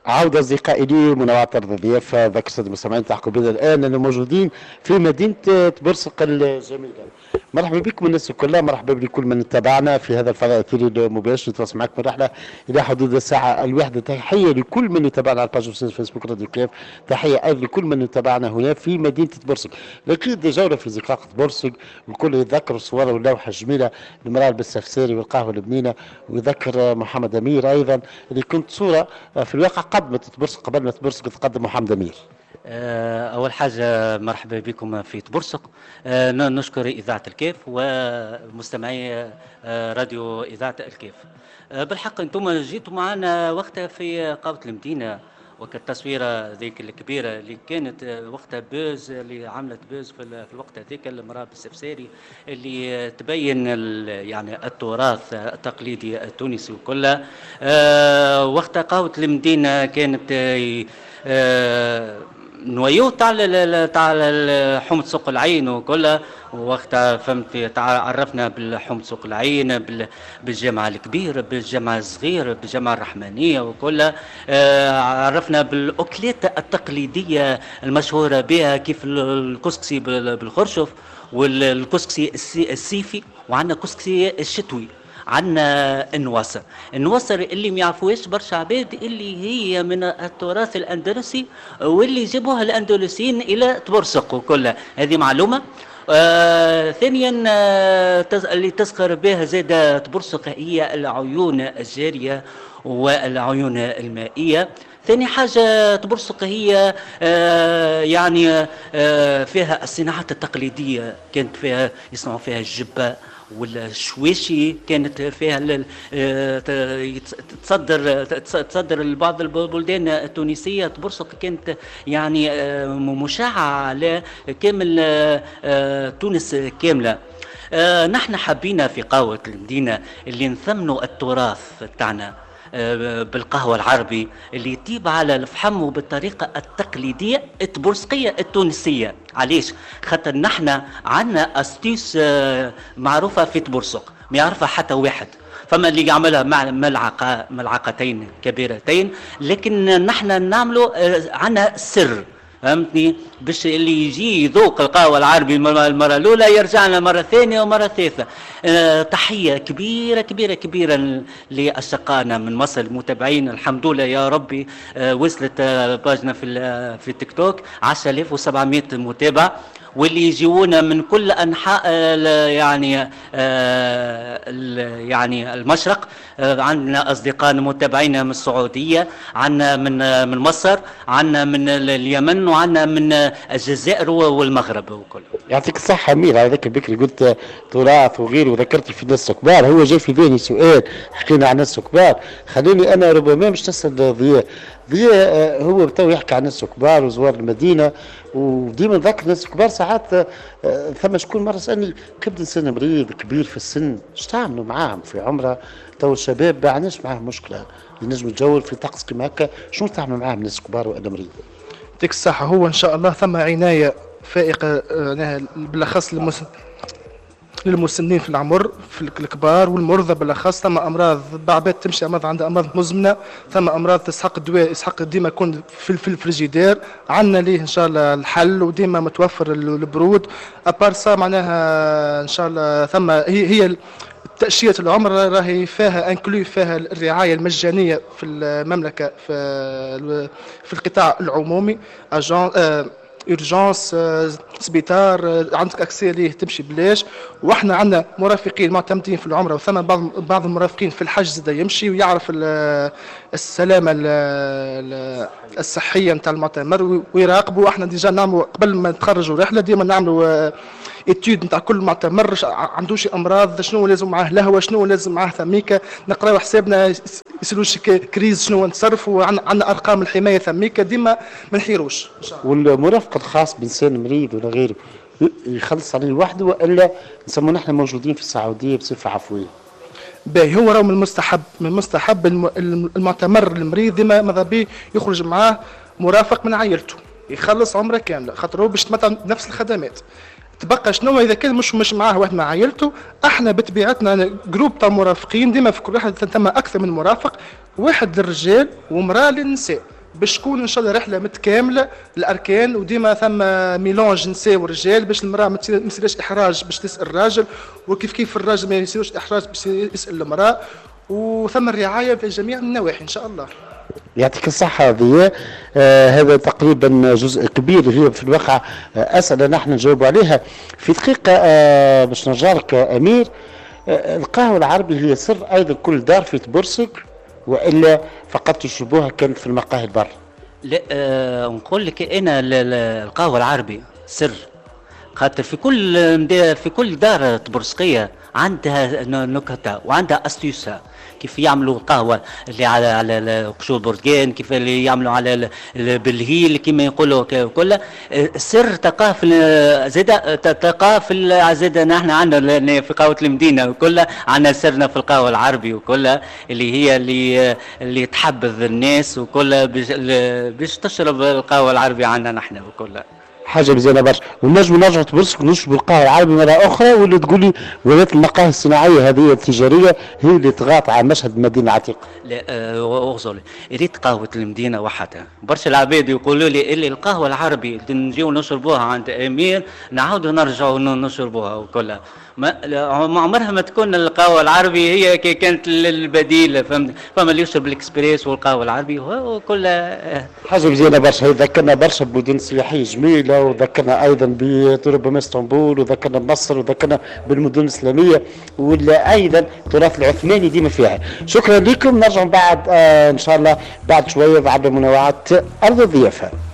عودة أصدقائي لي منوعة الضياف ذاك السادة المستمعين تحكوا بنا الآن أننا موجودين في مدينة برسق الجميلة. مرحبا بكم الناس كلها، مرحبا بكل من تابعنا في هذا الفضاء الأثيري المباشر. نتواصل معكم الرحلة إلى حدود الساعة الواحدة. تحية لكل من يتابعنا على الباج فيسبوك راديو كيف، تحية أيضا لكل من يتابعنا هنا في مدينة برسق. أكيد جولة في زقاقة برسق، الكل يتذكر الصور واللوحة الجميلة لمرال بالسفساري والقهوة البنينة، ويذكر محمد أمير أيضا اللي كنت صورة في الواقع قدمت برسق قبل ما تبرسق تقدم محمد أمير. أول حاجة مرحبا بكم في تبرسق. نشكر إذاعة الكيف ومستمعي راديو إذاعة الكيف. بالحق أنتم جيتوا معنا وقتها في قهوة المدينة، وكالتصويرة ذيك الكبيرة اللي كانت وقتها بوز، اللي عملت بوز في الوقت هذيك المرأة بالسفساري، اللي تبين يعني التراث التقليدي التونسي وكله. وقتها قهوة المدينة كانت نويو تاع حومة سوق العين وكلها. ووقتها فهمت عرفنا بالحومة سوق العين، بالجامعة الكبير، بالجامعة الصغير، بالجامعة الرحمانية وكلها. عرفنا بالأكلات التقليدية المشهورة بها، كيف الكسكسي بالخرشف، والكسكسي السيفي، وعندنا كسكسي الشتوي، عندنا النواصر اللي ما يعرفوهاش برشا عباد، اللي هي من التراث الاندلسي واللي جابوها الاندلسيين الى تبرسق وكلها. هذه معلومه. ثانيا اللي تذكر بها زاد تبرسق هي العيون الجاريه والعيون المائيه. ثاني حاجة تبرسق هي يعني فيها الصناعات التقليدية، كانت فيها يصنعوا فيها الجبة والشواشي، كانت فيها تصدر لبعض البلدان التونسية. تبرسق كانت يعني مشعة على كامل تونس كاملة. نحن حبينا في قهوة المدينة اللي نثمنوا التراث تاعنا بالقهوة العربي اللي يطيب على الفحم وبالطريقة التقليدية التبرسقية التونسية. علاش؟ خاطر نحن عنا أستيس معروفة في تبرسق ما يعرفها حتى واحد. فما اللي يعملها مع ملعقتين كبيرتين، لكن نحن نعملوا عنا سر، فهمتني؟ باش اللي يجي يذوق القهوة العربي المرة الأولى يرجع لنا مرة ثانية ومرة ثالثة. تحية كبيرة كبيرة كبيرة لأشقائنا من مصر المتابعين، الحمد لله يا ربي. وصلت باجنا في تيك توك 10700 متابع، واللي يجيونا من كل انحاء يعني المشرق. عندنا اصدقائنا متابعين من السعوديه، عندنا من مصر، عندنا من اليمن، وعندنا من الجزائر والمغرب وكل. يعطيك الصحة أمير على ذاك البكري قلت تراث وغيره، وذكرت في ناس كبار. هو جاي في بالي سؤال، حكينا عن ناس كبار، خليني أنا ربما مش نسأل ضياء. هو تو يحكي عن ناس كبار وزوار المدينة، وديما نذكر ناس كبار. ساعات ثم شكون مرة سألني كبد إنسان مريض كبير في السن ايش تعملوا معاهم في عمره؟ تو الشباب ما عندناش معاهم مشكلة، نجم نتجول في طقس كما هكا، شنو تعملوا معاهم ناس كبار ولا مريض؟ يعطيك الصحة. هو إن شاء الله ثم عناية فائقة بالأخص للمسنين في العمر، في الكبار والمرضى بالاخص. ثم امراض بعض تمشي امراض عندها امراض مزمنه، ثم امراض تسحق الدواء، يسحق ديما يكون في الفريجيدير. عندنا ليه ان شاء الله الحل، وديما متوفر البرود. ابارسا معناها ان شاء الله ثم هي تأشيرة العمر راهي فيها انكلو، فيها الرعاية المجانية في المملكة في القطاع العمومي. اورجانس، سبيطار، عندك اكسي ليه تمشي بلاش. واحنا عندنا مرافقين معتمدين في العمره، وثم بعض المرافقين في الحج زاد يمشي ويعرف السلامه الصحيه نتاع المعتمر ويراقبوا. احنا ديجا نعملوا قبل ما نتخرجوا رحله ديما نعملوا اتيود نتاع كل معتمر عندوش امراض، شنو لازم معاه لهوه، شنو لازم معاه ثميكه، نقراو حسابنا يصيروش كريز شنو نتصرفوا. عندنا ارقام الحمايه ثميكه ديما ما نحيروش. والمرافق الخاص بانسان مريض ولا غيره يخلص عليه لوحده، والا نسموه نحن موجودين في السعوديه بصفه عفويه؟ باهي، هو راهو من المستحب المعتمر المريض ديما ماذا بيه يخرج معاه مرافق من عائلته يخلص عمره كامله، خاطر هو باش يتمتع بنفس الخدمات. تبقى شنو اذا كان مش معاه واحد مع عائلته. احنا بطبيعتنا جروب تاع مرافقين، ديما في كل واحد ثم اكثر من مرافق، واحد للرجال ومراه للنساء. باش تكون ان شاء الله رحله متكامله الاركان، وديما ثم ميلونج نساء ورجال باش المراه ما يصيرش احراج باش تسال الراجل، وكيف كيف الراجل ما يصيرش احراج باش يسال المراه، وثم الرعايه في جميع النواحي ان شاء الله. يعطيك الصحة ضياء. هذا تقريبا جزء كبير هي في الواقع أسئلة نحن نجاوب عليها في دقيقة. باش نرجع لك أمير، القهوة العربي هي سر أيضا كل دار في تبرسك، وإلا فقط تشربوها كانت في المقاهي البر؟ لا، نقول لك انا القهوه العربي سر، خاطر في كل دار تبرسقيه عندها نكتة وعندها استيوسها، كيف يعملوا القهوه اللي على قشور برتقال، كيف اللي يعملوا على بالهيل كما يقولوا كلها سر ثقافه. زاد ثقافه زاد نحن عندنا في قهوه المدينه كلها عندنا سرنا في القهوه العربي وكلها اللي هي اللي تحبذ الناس وكلها باش تشرب القهوه العربي عندنا نحن وكلها. حاجه مزيانه برشا. ونجم نرجع تبرسك نشرب القهوه العربي مره اخرى، ولا تقولي ولات المقاهي الصناعيه هذه التجاريه هي اللي طغات على مشهد المدينه العتيقه؟ لا، اغزر ريت قهوه المدينه وحدها. برشا العباد يقولوا لي اللي القهوه العربي نجيو نشربوها عند امير نعاودوا نرجعوا نشربوها وكلها. ما عمرها ما تكون القهوه العربي هي كانت البديل، فما اللي يشرب الاكسبريس والقهوه العربي وكلها. حاجه مزيانه برشا، ذكرنا برشا بمدن سياحيه جميله، وذكرنا ايضا بربما اسطنبول، وذكرنا بمصر، وذكرنا بالمدن الاسلاميه، ولا ايضا التراث العثماني ديما فيها. شكرا لكم. نرجع بعد ان شاء الله بعد شويه بعد منوعات ارض الضيافه.